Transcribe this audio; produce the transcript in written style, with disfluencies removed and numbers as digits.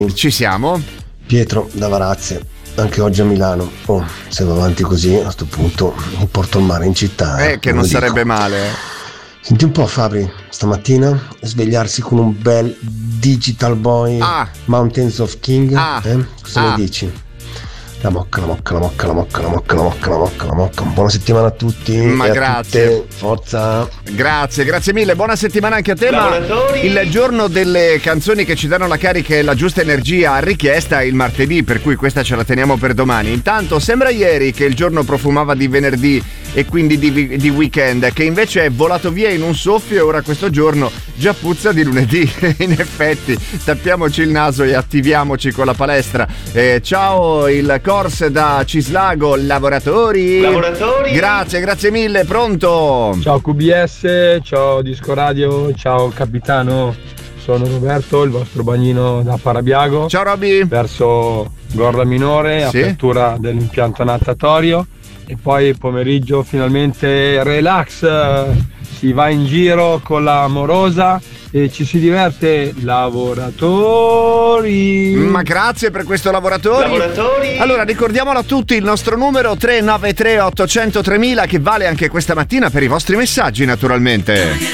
Ci siamo? Pietro da Varazze, anche oggi a Milano. Se va avanti così, a sto punto mi porto il mare in città. Che non sarebbe male. Senti un po', Fabri, stamattina svegliarsi con un bel Digital Boy Mountains of King. Cosa ne dici? La mocca. Buona settimana a tutti. Ma grazie. A tutte. Forza. Grazie mille. Buona settimana anche a te. Il giorno delle canzoni che ci danno la carica e la giusta energia a richiesta è il martedì, per cui questa ce la teniamo per domani. Intanto sembra ieri che il giorno profumava di venerdì e quindi di weekend, che invece è volato via in un soffio e ora questo giorno già puzza di lunedì. In effetti, tappiamoci il naso e attiviamoci con la palestra. Ciao il Corse da Cislago, lavoratori. Grazie mille, pronto? Ciao QBS, ciao Disco Radio, ciao capitano, sono Roberto, il vostro bagnino da Parabiago. Ciao Robby. Verso Gorda Minore, apertura dell'impianto natatorio e poi pomeriggio finalmente relax, si va in giro con la morosa e ci si diverte. Lavoratori. Ma grazie per questo lavoratori. Allora ricordiamolo a tutti, il nostro numero 393 800 3000 che vale anche questa mattina per i vostri messaggi naturalmente.